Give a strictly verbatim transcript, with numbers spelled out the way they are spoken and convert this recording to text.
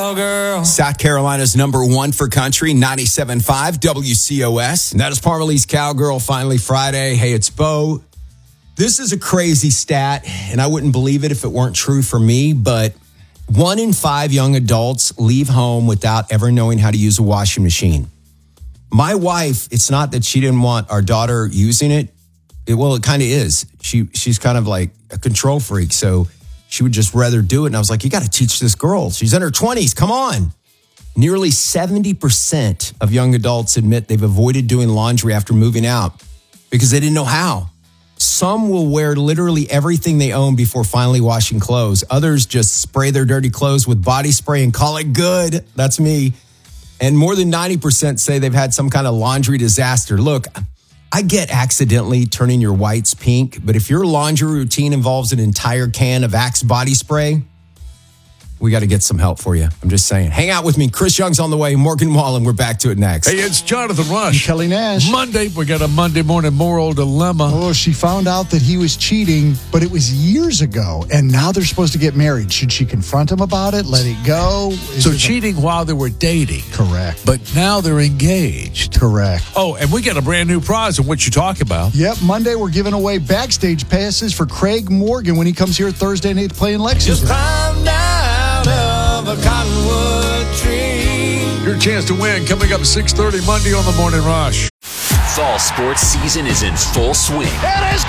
cowgirl. South Carolina's number one for country, ninety-seven point five W C O S. And that is Parmalee's Cowgirl, finally Friday. Hey, it's Bo. This is a crazy stat, and I wouldn't believe it if it weren't true for me, but one in five young adults leave home without ever knowing how to use a washing machine. My wife, it's not that she didn't want our daughter using it. it well, it kind of is. She She's kind of like a control freak, so she would just rather do it. And I was like, you got to teach this girl. She's in her twenties. Come on. Nearly seventy percent of young adults admit they've avoided doing laundry after moving out because they didn't know how. Some will wear literally everything they own before finally washing clothes. Others just spray their dirty clothes with body spray and call it good. That's me. And more than ninety percent say they've had some kind of laundry disaster. Look, I get accidentally turning your whites pink, but if your laundry routine involves an entire can of Axe body spray, we got to get some help for you. I'm just saying. Hang out with me. Chris Young's on the way. Morgan Wallen. We're back to it next. Hey, it's Jonathan Rush. And Kelly Nash. Monday, we got a Monday morning moral dilemma. Oh, she found out that he was cheating, but it was years ago, and now they're supposed to get married. Should she confront him about it? Let it go? Is so it cheating a- while they were dating. Correct. But now they're engaged. Correct. Oh, and we got a brand new prize on what you talk about. Yep, Monday we're giving away backstage passes for Craig Morgan when he comes here Thursday night to play in Lexington. Just climbed out of a cottonwood tree. Your chance to win coming up six thirty Monday on the Morning Rush. Fall sports season is in full swing. It is